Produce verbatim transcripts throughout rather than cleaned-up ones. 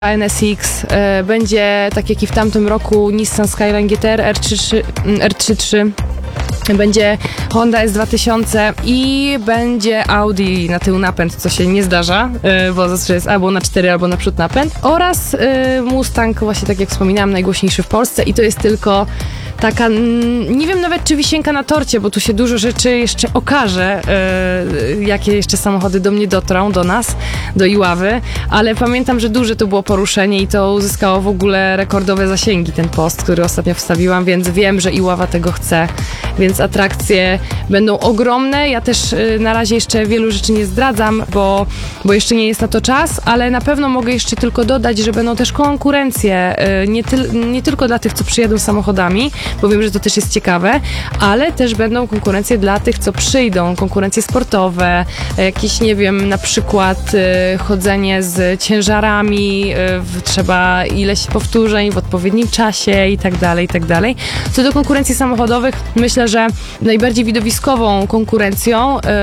N S X, y, będzie tak jak i w tamtym roku Nissan Skyline G T R R trzydzieści trzy, będzie Honda S dwa tysiące i będzie Audi na tył napęd, co się nie zdarza, y, bo zazwyczaj jest albo na cztery, albo na przód napęd, oraz y, Mustang, właśnie tak jak wspominałam, najgłośniejszy w Polsce, i to jest tylko taka, nie wiem nawet czy wisienka na torcie, bo tu się dużo rzeczy jeszcze okaże, yy, jakie jeszcze samochody do mnie dotrą, do nas, do Iławy, ale pamiętam, że duże to było poruszenie i to uzyskało w ogóle rekordowe zasięgi, ten post, który ostatnio wstawiłam, więc wiem, że Iława tego chce, więc atrakcje będą ogromne. Ja też yy, na razie jeszcze wielu rzeczy nie zdradzam, bo, bo jeszcze nie jest na to czas, ale na pewno mogę jeszcze tylko dodać, że będą też konkurencje, yy, nie, tyl, nie tylko dla tych, co przyjadą samochodami, bo wiem, że to też jest ciekawe, ale też będą konkurencje dla tych, co przyjdą, konkurencje sportowe, jakieś, nie wiem, na przykład y, chodzenie z ciężarami, y, trzeba ileś powtórzeń w odpowiednim czasie i tak dalej, i tak dalej. Co do konkurencji samochodowych, myślę, że najbardziej widowiskową konkurencją y,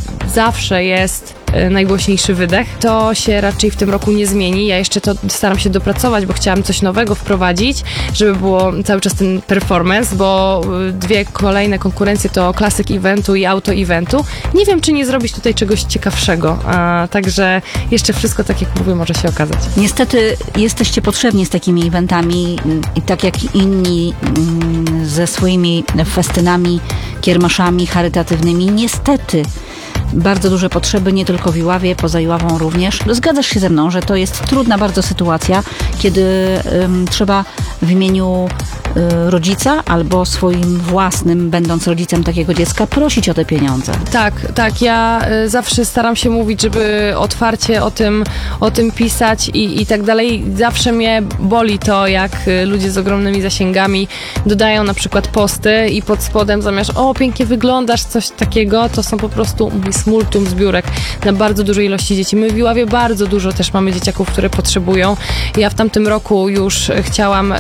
zawsze jest najgłośniejszy wydech. To się raczej w tym roku nie zmieni. Ja jeszcze to staram się dopracować, bo chciałam coś nowego wprowadzić, żeby było cały czas ten performance, bo dwie kolejne konkurencje to Classic Eventu i Auto Eventu. Nie wiem, czy nie zrobić tutaj czegoś ciekawszego. A, także jeszcze wszystko, tak jak mówię, może się okazać. Niestety jesteście potrzebni z takimi eventami i tak jak inni ze swoimi festynami, kiermaszami charytatywnymi. Niestety bardzo duże potrzeby, nie tylko w Iławie, poza Iławą również. Zgadzasz się ze mną, że to jest trudna bardzo sytuacja, kiedy um, trzeba w imieniu y, rodzica albo swoim własnym, będąc rodzicem takiego dziecka, prosić o te pieniądze. Tak, tak. Ja y, zawsze staram się mówić, żeby otwarcie o tym, o tym pisać i, i tak dalej. Zawsze mnie boli to, jak y, ludzie z ogromnymi zasięgami dodają na przykład posty i pod spodem zamiast o, pięknie wyglądasz, coś takiego, to są po prostu multum zbiórek na bardzo dużej ilości dzieci. My w Iławie bardzo dużo też mamy dzieciaków, które potrzebują. Ja w tamtym roku już chciałam y,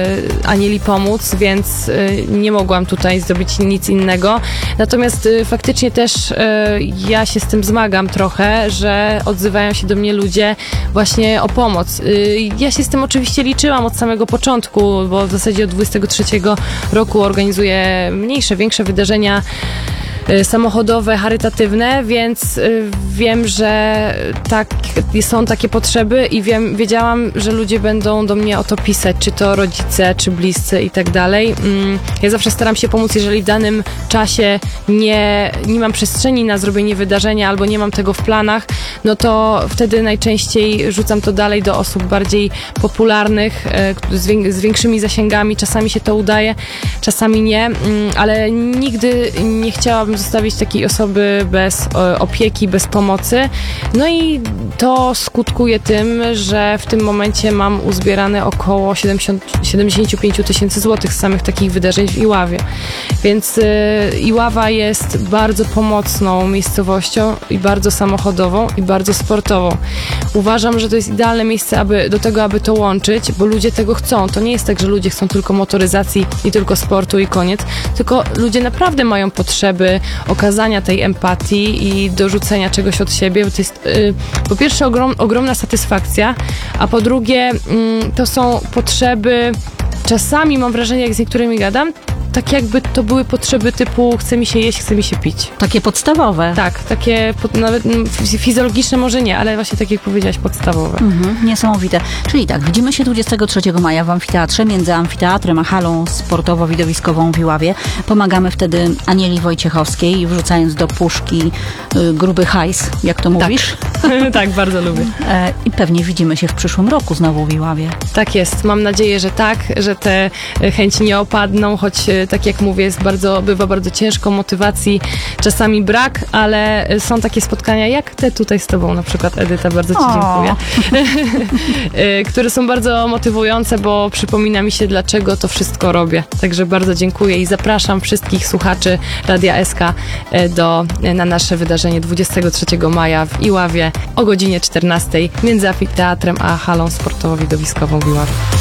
Anieli pomóc, więc y, nie mogłam tutaj zrobić nic innego. Natomiast y, faktycznie też y, ja się z tym zmagam trochę, że odzywają się do mnie ludzie właśnie o pomoc. Y, ja się z tym oczywiście liczyłam od samego początku, bo w zasadzie od dwudziestego trzeciego roku organizuję mniejsze, większe wydarzenia samochodowe, charytatywne, więc wiem, że tak, są takie potrzeby i wiem, wiedziałam, że ludzie będą do mnie o to pisać, czy to rodzice, czy bliscy i tak dalej. Ja zawsze staram się pomóc, jeżeli w danym czasie nie, nie mam przestrzeni na zrobienie wydarzenia albo nie mam tego w planach, no to wtedy najczęściej rzucam to dalej do osób bardziej popularnych, z, z większymi zasięgami. Czasami się to udaje, czasami nie, ale nigdy nie chciałabym zostawić takiej osoby bez opieki, bez pomocy. No i to skutkuje tym, że w tym momencie mam uzbierane około siedemdziesiąt, siedemdziesiąt pięć tysięcy złotych z samych takich wydarzeń w Iławie. Więc y, Iława jest bardzo pomocną miejscowością i bardzo samochodową i bardzo sportową. Uważam, że to jest idealne miejsce aby, do tego, aby to łączyć, bo ludzie tego chcą. To nie jest tak, że ludzie chcą tylko motoryzacji i tylko sportu i koniec, tylko ludzie naprawdę mają potrzeby okazania tej empatii i dorzucenia czegoś od siebie. To jest y, po pierwsze ogrom, ogromna satysfakcja, a po drugie y, to są potrzeby, czasami mam wrażenie, jak z niektórymi gadam, tak jakby to były potrzeby typu chce mi się jeść, chce mi się pić. Takie podstawowe. Tak, takie pod, nawet fizjologiczne może nie, ale właśnie tak jak powiedziałaś, podstawowe. Mhm, niesamowite. Czyli tak, widzimy się dwudziestego trzeciego maja w amfiteatrze, między amfiteatrem a halą sportowo-widowiskową w Iławie. Pomagamy wtedy Anieli Wojciechowskiej, wrzucając do puszki y, gruby hajs, jak to mówisz? Tak, tak, bardzo lubię. E, I pewnie widzimy się w przyszłym roku znowu w Iławie. Tak jest. Mam nadzieję, że tak, że te chęci nie opadną, choć tak jak mówię, jest bardzo, bywa bardzo ciężko, motywacji czasami brak, ale są takie spotkania jak te tutaj z tobą, na przykład Edyta, bardzo ci o. dziękuję, które są bardzo motywujące, bo przypomina mi się, dlaczego to wszystko robię. Także bardzo dziękuję i zapraszam wszystkich słuchaczy Radia S K do, na nasze wydarzenie dwudziestego trzeciego maja w Iławie o godzinie czternastej między amfiteatrem a halą sportowo-widowiskową w Iławie.